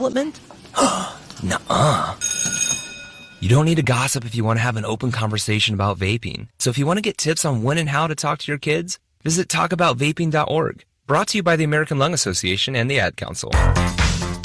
development? Nuh-uh. You don't need to gossip if you want to have an open conversation about vaping. So if you want to get tips on when and how to talk to your kids, visit talkaboutvaping.org. Brought to you by the American Lung Association and the Ad Council.